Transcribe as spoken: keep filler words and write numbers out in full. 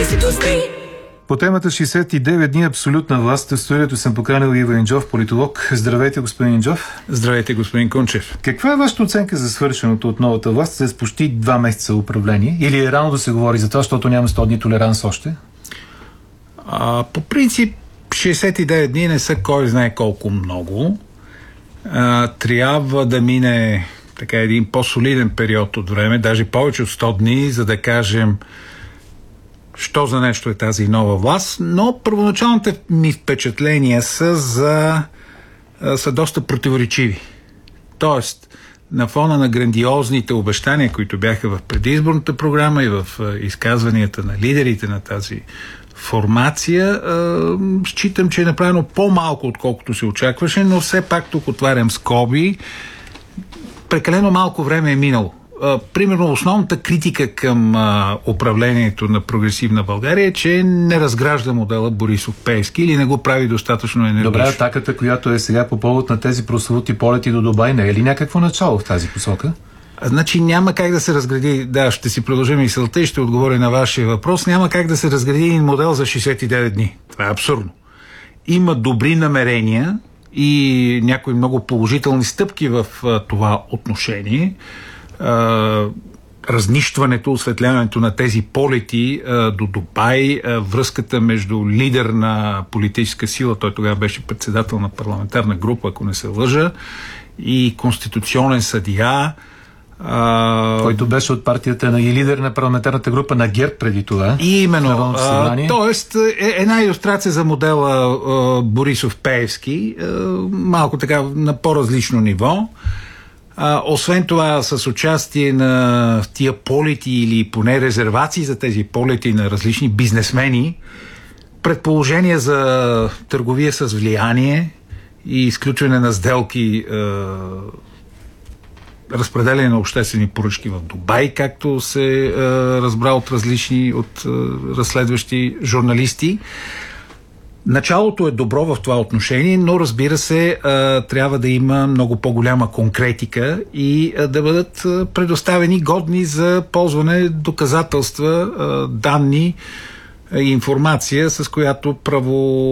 По темата шейсет и девет дни абсолютна власт, в студиото съм поканил Иво Инджов, политолог. Здравейте, господин Инджов. Здравейте, господин Кунчев. Каква е вашата оценка за свършеното от новата власт след почти два месеца управление? Или е рано да се говори за това, защото няма сто дни толеранс още? А, по принцип, шейсет и девет дни не са кой знае колко много. А, трябва да мине така един по-солиден период от време, даже повече от сто дни, за да кажем що за нещо е тази нова власт, но първоначалните ми впечатления са, за, са доста противоречиви. Тоест, на фона на грандиозните обещания, които бяха в предизборната програма и в изказванията на лидерите на тази формация, считам, че е направено по-малко, отколкото се очакваше, но все пак тук отварям скоби. Прекалено малко време е минало. Примерно основната критика към а, управлението на прогресивна България е, че не разгражда модела Борисов-Пеевски или не го прави достатъчно енергично. Добре, атаката, която е сега по повод на тези прословути полети до Дубай, не е ли някакво начало в тази посока? А, значи няма как да се разгради, да, ще си продължим мисълта и ще отговоря на вашия въпрос, няма как да се разгради един модел за шейсет и девет дни. Това е абсурдно. Има добри намерения и някои много положителни стъпки в а, това отношение. Uh, разнищването, осветляването на тези полети uh, до Дубай, uh, връзката между лидер на политическа сила, той тогава беше председател на парламентарна група, ако не се лъжа, и конституционен съдия, uh, който беше от партията на и лидер на парламентарната група на ГЕРБ преди това. И именно. Uh, тоест, е, една илюстрация за модела uh, Борисов-Пеевски, uh, малко така на по-различно ниво. А, освен това, с участие на тия полети или поне резервации за тези полети на различни бизнесмени, предположения за търговия с влияние и изключване на сделки, е, разпределение на обществени поръчки в Дубай, както се е, разбра от различни, от е, разследващи журналисти. Началото е добро в това отношение, но разбира се, трябва да има много по-голяма конкретика и да бъдат предоставени годни за ползване доказателства, данни и информация, с която право